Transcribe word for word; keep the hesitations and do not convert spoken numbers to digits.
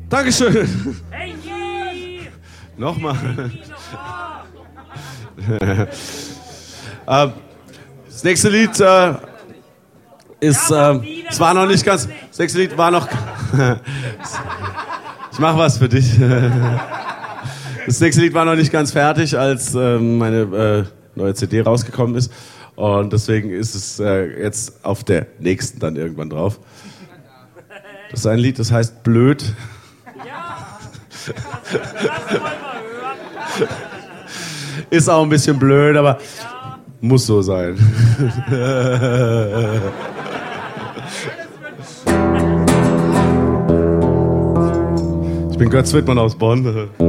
Dankeschön. Hey, Nochmal. äh, das nächste Lied äh, ist, äh, es war noch nicht ganz, das nächste Lied war noch, ich mach was für dich. Das nächste Lied war noch nicht ganz fertig, als äh, meine äh, neue C D rausgekommen ist. Und deswegen ist es äh, jetzt auf der nächsten dann irgendwann drauf. Das ist ein Lied, das heißt Blöd. Ja, das, das wollen wir hören. Ist auch ein bisschen blöd, aber Ja. muss so sein. Ich bin Götz Wittmann aus Bonn.